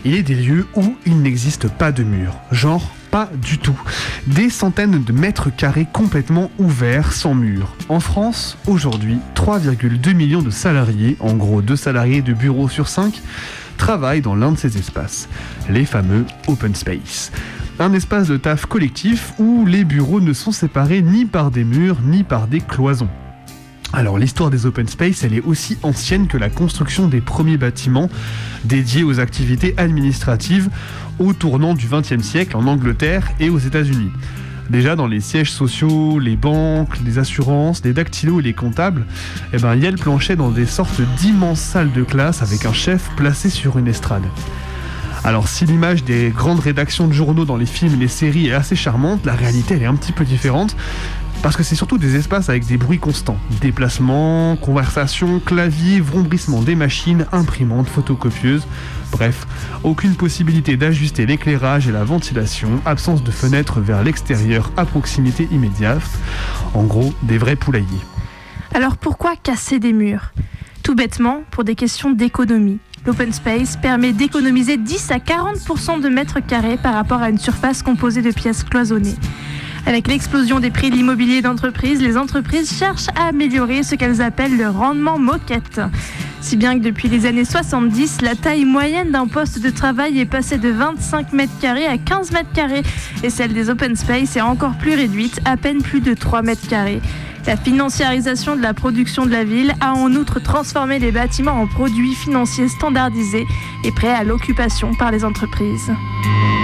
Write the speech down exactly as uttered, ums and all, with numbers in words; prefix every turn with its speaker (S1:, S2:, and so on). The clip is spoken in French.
S1: Il est des lieux où il n'existe pas de mur. Genre, pas du tout. Des centaines de mètres carrés complètement ouverts, sans mur. En France, aujourd'hui, trois virgule deux millions de salariés, en gros deux salariés de bureau sur cinq, travaillent dans l'un de ces espaces, les fameux open space. Un espace de taf collectif où les bureaux ne sont séparés ni par des murs ni par des cloisons. Alors l'histoire des open space, elle est aussi ancienne que la construction des premiers bâtiments dédiés aux activités administratives au tournant du vingtième siècle en Angleterre et aux États-Unis. Déjà dans les sièges sociaux, les banques, les assurances, les dactylos et les comptables, eh ben, Yale planchait dans des sortes d'immenses salles de classe avec un chef placé sur une estrade. Alors si l'image des grandes rédactions de journaux dans les films et les séries est assez charmante, la réalité elle est un petit peu différente. Parce que c'est surtout des espaces avec des bruits constants. Déplacements, conversations, claviers, vrombrissements des machines, imprimantes, photocopieuses. Bref, aucune possibilité d'ajuster l'éclairage et la ventilation, absence de fenêtres vers l'extérieur à proximité immédiate. En gros, des vrais poulaillers.
S2: Alors pourquoi casser des murs ? Tout bêtement, pour des questions d'économie. L'open space permet d'économiser dix à quarante pour cent de mètres carrés par rapport à une surface composée de pièces cloisonnées. Avec l'explosion des prix de l'immobilier d'entreprise, les entreprises cherchent à améliorer ce qu'elles appellent le rendement moquette. Si bien que depuis les années soixante-dix, la taille moyenne d'un poste de travail est passée de vingt-cinq mètres carrés à quinze mètres carrés et celle des open space est encore plus réduite, à peine plus de trois mètres carrés. La financiarisation de la production de la ville a en outre transformé les bâtiments en produits financiers standardisés et prêts à l'occupation par les entreprises.